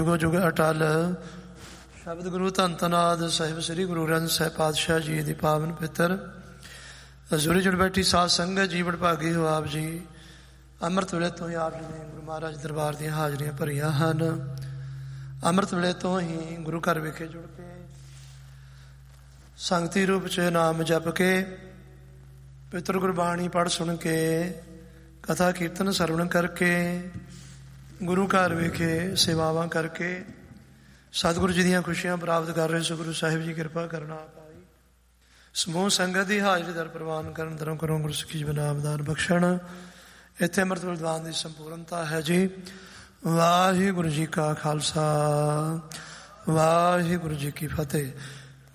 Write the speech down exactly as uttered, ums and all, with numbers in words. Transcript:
ਜੁਗੋ ਜੁਗ ਅਟਲ। ਸ਼ਬਦ ਗੁਰੂ ਧੰਨ ਧੰਨਾਦ ਸਾਹਿਬ ਸ੍ਰੀ ਗੁਰੂ ਗ੍ਰੰਥ ਸਾਹਿਬ ਪਾਤਸ਼ਾਹ ਜੀ ਦੀ ਪਾਵਨ ਪਿੱਤਰ ਹਜ਼ੂਰੀ ਜੁੜ ਬੈਠੀ ਸਾਧ ਸੰਗਤ ਜੀ ਬੜ ਭਾਗੀ ਹੋ ਆਪ ਜੀ। ਅੰਮ੍ਰਿਤ ਵੇਲੇ ਤੋਂ ਹੀ ਆਪ ਜੀ ਨੇ ਗੁਰੂ ਮਹਾਰਾਜ ਦਰਬਾਰ ਦੀਆਂ ਹਾਜ਼ਰੀਆਂ ਭਰੀਆਂ ਹਨ। ਅੰਮ੍ਰਿਤ ਵੇਲੇ ਤੋਂ ਹੀ ਗੁਰੂ ਘਰ ਵਿਖੇ ਜੁੜ ਕੇ ਸੰਗਤੀ ਰੂਪ 'ਚ ਨਾਮ ਜਪ ਕੇ ਪਿੱਤਰ ਗੁਰਬਾਣੀ ਪੜ੍ਹ ਸੁਣ ਕੇ ਕਥਾ ਕੀਰਤਨ ਸਰਵਣ ਕਰਕੇ ਗੁਰੂ ਘਰ ਵਿਖੇ ਸੇਵਾਵਾਂ ਕਰਕੇ ਸਤਿਗੁਰੂ ਜੀ ਦੀਆਂ ਖੁਸ਼ੀਆਂ ਪ੍ਰਾਪਤ ਕਰ ਰਹੇ ਸੋ ਗੁਰੂ ਸਾਹਿਬ ਜੀ ਕਿਰਪਾ ਕਰਨਾ ਪਾਈ। ਸਮੂਹ ਸੰਗਤ ਦੀ ਹਾਜ਼ਰੀ ਦਰ ਪ੍ਰਵਾਨ ਕਰਨ ਦਰੋਂ ਕਰੋ ਗੁਰੂ ਸਿੱਖੀ ਜੀ ਨਾਮਦਾਨ ਬਖਸ਼ਣ। ਇੱਥੇ ਅੰਮ੍ਰਿਤ ਵਿਦਵਾਨ ਦੀ ਸੰਪੂਰਨਤਾ ਹੈ ਜੀ। ਵਾਹਿਗੁਰੂ ਜੀ ਕਾ ਖਾਲਸਾ ਵਾਹਿਗੁਰੂ ਜੀ ਕੀ ਫਤਿਹ।